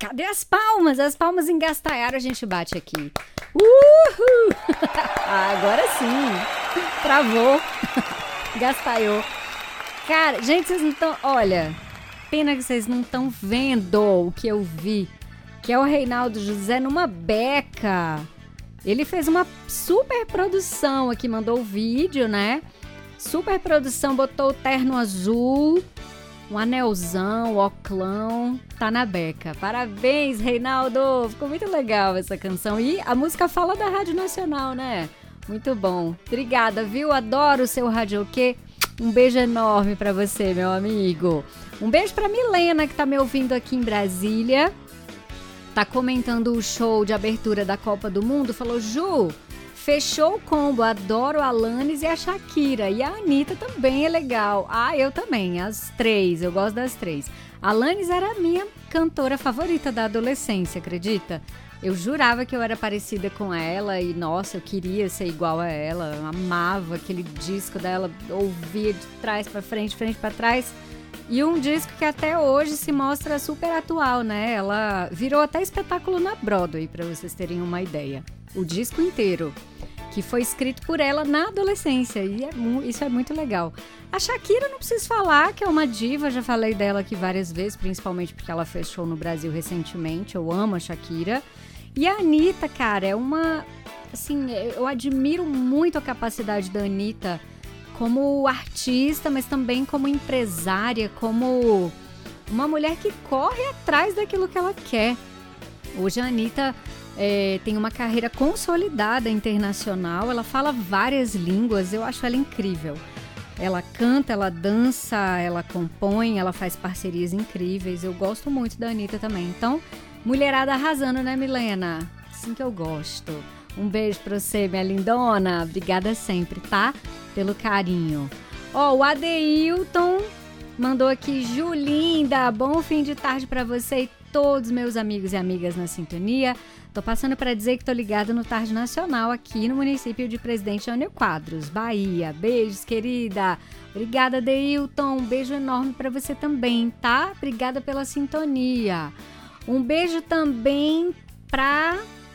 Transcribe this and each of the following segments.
Cadê as palmas? As palmas engastaiaram, a gente bate aqui. Uhul! Agora sim. Travou. Gastaiou. Cara, gente, vocês não estão... Olha, pena que vocês não estão vendo o que eu vi. Que é o Reinaldo José numa beca. Ele fez uma super produção aqui, mandou o vídeo, né? Super produção, botou o terno azul, um anelzão, oclão, tá na beca. Parabéns, Reinaldo! Ficou muito legal essa canção. E a música fala da Rádio Nacional, né? Muito bom. Obrigada, viu? Adoro o seu radioquê. Um beijo enorme pra você, meu amigo. Um beijo pra Milena, que tá me ouvindo aqui em Brasília. Tá comentando o show de abertura da Copa do Mundo. Falou, Ju, fechou o combo. Adoro a Alanis e a Shakira. E a Anitta também é legal. Ah, eu também. As três. Eu gosto das três. A Alanis era a minha cantora favorita da adolescência, acredita? Eu jurava que eu era parecida com ela e, nossa, eu queria ser igual a ela. Eu amava aquele disco dela, ouvia de trás pra frente pra trás. E um disco que até hoje se mostra super atual, né? Ela virou até espetáculo na Broadway, pra vocês terem uma ideia. O disco inteiro, que foi escrito por ela na adolescência. E isso é muito legal. A Shakira, não preciso falar, que é uma diva. Já falei dela aqui várias vezes, principalmente porque ela fez show no Brasil recentemente. Eu amo a Shakira. E a Anitta, cara, é uma... Assim, eu admiro muito a capacidade da Anitta como artista, mas também como empresária, como uma mulher que corre atrás daquilo que ela quer. Hoje a Anitta tem uma carreira consolidada internacional, ela fala várias línguas, eu acho ela incrível. Ela canta, ela dança, ela compõe, ela faz parcerias incríveis, eu gosto muito da Anitta também. Então, mulherada arrasando, né, Milena? Assim que eu gosto. Um beijo pra você, minha lindona. Obrigada sempre, tá? Pelo carinho. Ó, o Adeilton mandou aqui, Julinda, bom fim de tarde pra você e todos meus amigos e amigas na sintonia. Tô passando pra dizer que tô ligada no Tarde Nacional aqui no município de Presidente Jânio Quadros, Bahia. Beijos, querida. Obrigada, Adeilton. Um beijo enorme pra você também, tá? Obrigada pela sintonia. Um beijo também pra...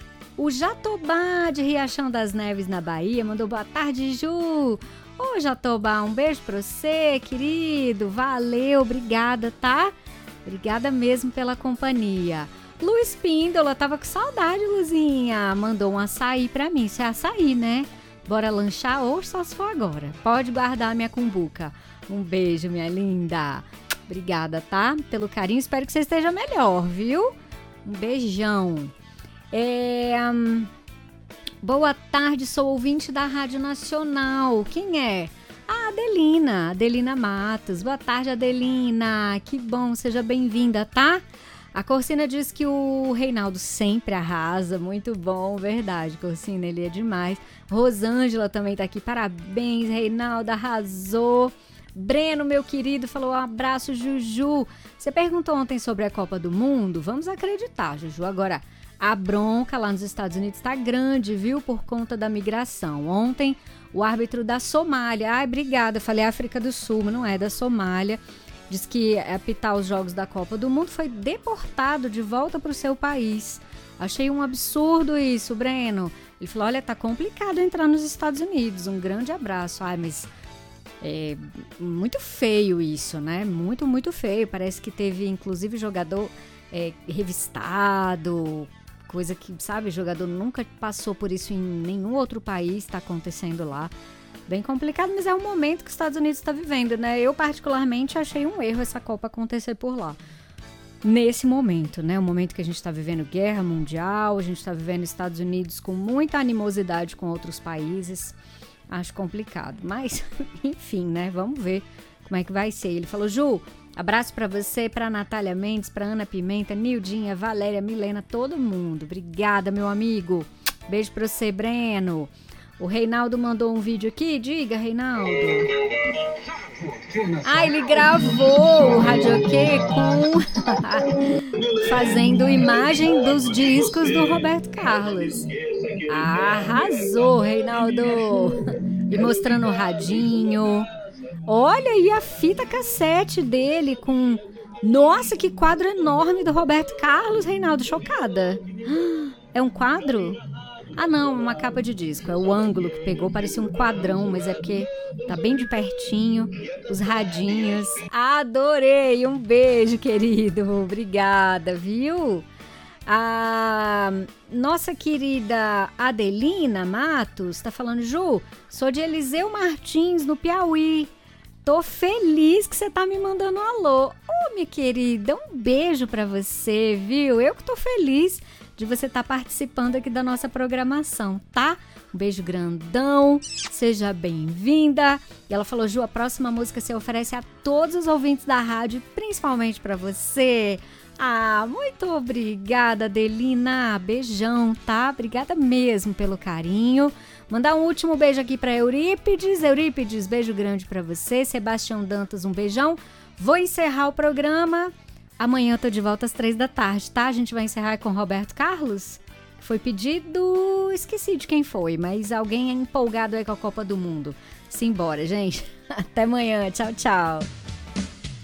O Jatobá de Riachão das Neves, na Bahia, mandou boa tarde, Ju. Ô, Jatobá, um beijo pra você, querido. Valeu, obrigada, tá? Obrigada mesmo pela companhia. Luiz Píndola, tava com saudade, Luzinha. Mandou um açaí pra mim. Isso é açaí, né? Bora lanchar ou só se for agora. Pode guardar minha cumbuca. Um beijo, minha linda. Obrigada, tá? Pelo carinho. Espero que você esteja melhor, viu? Um beijão. Boa tarde, sou ouvinte da Rádio Nacional. Quem é? A Adelina Matos. Boa tarde, Adelina. Que bom, seja bem-vinda, tá? A Corsina diz que o Reinaldo sempre arrasa. Muito bom, verdade, Corsina, ele é demais. Rosângela também tá aqui. Parabéns, Reinaldo, arrasou. Breno, meu querido, falou um abraço, Juju. Você perguntou ontem sobre a Copa do Mundo? Vamos acreditar, Juju. Agora, a bronca lá nos Estados Unidos tá grande, viu? Por conta da migração. Ontem, o árbitro da Somália... Ai, obrigada, falei África do Sul, mas não é da Somália. Diz que apitar os jogos da Copa do Mundo foi deportado de volta para o seu país. Achei um absurdo isso, Breno. Ele falou, olha, tá complicado entrar nos Estados Unidos. Um grande abraço. Ai, mas... É muito feio isso, né? Muito, muito feio. Parece que teve, inclusive, jogador revistado... Coisa que, sabe, jogador nunca passou por isso em nenhum outro país, está acontecendo lá. Bem complicado, mas é o momento que os Estados Unidos está vivendo, né? Eu, particularmente, achei um erro essa Copa acontecer por lá. Nesse momento, né? O momento que a gente está vivendo guerra mundial, a gente está vivendo Estados Unidos com muita animosidade com outros países. Acho complicado, mas, enfim, né? Vamos ver como é que vai ser. Ele falou, Ju... Abraço pra você, pra Natália Mendes, pra Ana Pimenta, Nildinha, Valéria, Milena, todo mundo. Obrigada, meu amigo. Beijo pra você, Breno. O Reinaldo mandou um vídeo aqui. Diga, Reinaldo. Ah, ele gravou o radioquê fazendo imagem dos discos do Roberto Carlos. Arrasou, Reinaldo. E mostrando o radinho. Olha aí a fita cassete dele com Nossa, que quadro enorme do Roberto Carlos, Reinaldo, chocada. É um quadro? Ah, não, uma capa de disco. É o ângulo que pegou, parecia um quadrão, mas é porque tá bem de pertinho, os radinhos. Adorei, um beijo, querido. Obrigada, viu? A nossa querida Adelina Matos tá falando, Ju, sou de Eliseu Martins, no Piauí. Tô feliz que você tá me mandando um alô. Ô, minha querida, um beijo pra você, viu? Eu que tô feliz de você estar participando aqui da nossa programação, tá? Um beijo grandão, seja bem-vinda. E ela falou, Ju, a próxima música você oferece a todos os ouvintes da rádio, principalmente pra você. Ah, muito obrigada, Adelina. Beijão, tá? Obrigada mesmo pelo carinho. Mandar um último beijo aqui para Eurípides. Eurípides, beijo grande para você. Sebastião Dantas, um beijão. Vou encerrar o programa. Amanhã eu tô de volta às 3h, tá? A gente vai encerrar com Roberto Carlos. Foi pedido... Esqueci de quem foi, mas alguém é empolgado aí com a Copa do Mundo. Simbora, gente. Até amanhã. Tchau, tchau.